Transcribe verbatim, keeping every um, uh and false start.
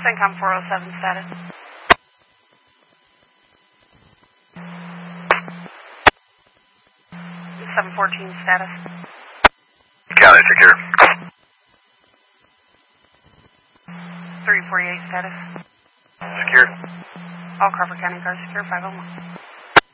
CENTCOM four oh seven status. seven fourteen status. County secure. three forty-eight status. Secure. All Crawford County cars secure, five oh one.